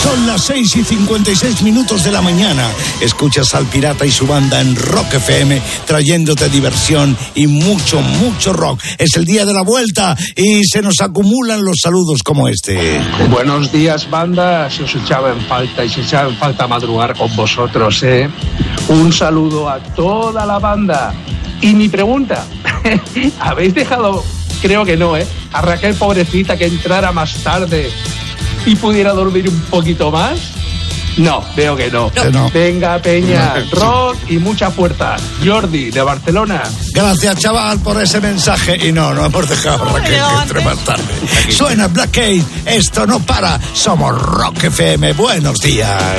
Son las 6:56 de la mañana. Escuchas al Pirata y su banda en Rock FM, trayéndote diversión y mucho, mucho rock. Es el día de la vuelta y se nos acumulan los saludos como este. Buenos días, banda. Se os echaba en falta y se echaba en falta madrugar con vosotros, ¿eh? Un saludo a toda la banda. Y mi pregunta, ¿habéis dejado, creo que no, a Raquel, pobrecita, que entrara más tarde y pudiera dormir un poquito más? No, veo que no. No. Venga, Peña, rock y mucha fuerza. Jordi, de Barcelona. Gracias, chaval, por ese mensaje. Y no hemos dejado a Raquel que entre más tarde. Suena Black Keys, esto no para. Somos Rock FM. Buenos días.